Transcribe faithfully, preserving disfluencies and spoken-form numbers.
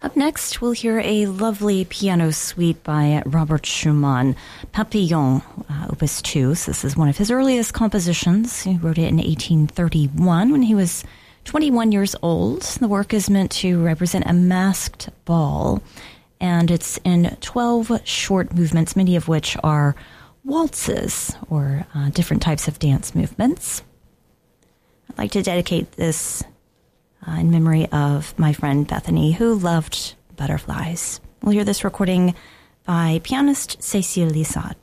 Up next, we'll hear a lovely piano suite by Robert Schumann, Papillon, uh, Opus two. So this is one of his earliest compositions. He wrote it in eighteen thirty-one when he was twenty-one years old. The work is meant to represent a masked ball, and it's in twelve short movements, many of which are waltzes or uh, different types of dance movements. I'd like to dedicate this uh, in memory of my friend Bethany, who loved butterflies. We'll hear this recording by pianist Cécile Lissat.